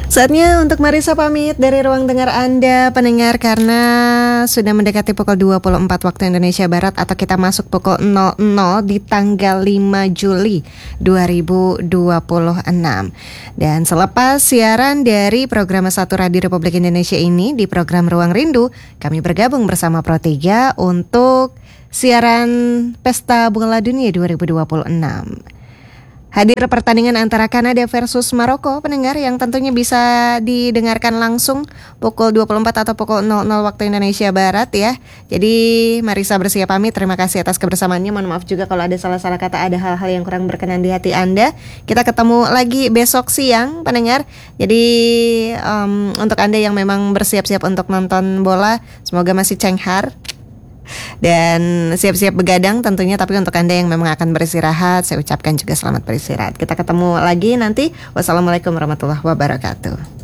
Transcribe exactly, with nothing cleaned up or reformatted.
Saatnya untuk Marisa pamit dari ruang dengar Anda pendengar, karena sudah mendekati pukul dua puluh empat waktu Indonesia Barat, atau kita masuk pukul nol nol di tanggal lima Juli dua ribu dua puluh enam. Dan selepas siaran dari program satu Radio Republik Indonesia ini, di program Ruang Rindu, kami bergabung bersama Pro tiga untuk siaran Pesta Bola Dunia dua ribu dua puluh enam. Hadir pertandingan antara Kanada versus Maroko, pendengar, yang tentunya bisa didengarkan langsung pukul dua puluh empat atau pukul nol nol waktu Indonesia Barat ya. Jadi Marisa bersiap pamit, terima kasih atas kebersamaannya. Mohon maaf juga kalau ada salah-salah kata, ada hal-hal yang kurang berkenan di hati Anda. Kita ketemu lagi besok siang, pendengar. Jadi um, untuk Anda yang memang bersiap-siap untuk nonton bola, semoga masih cenghar dan siap-siap begadang tentunya. Tapi untuk Anda yang memang akan beristirahat, saya ucapkan juga selamat beristirahat. Kita ketemu lagi nanti. Wassalamualaikum warahmatullahi wabarakatuh.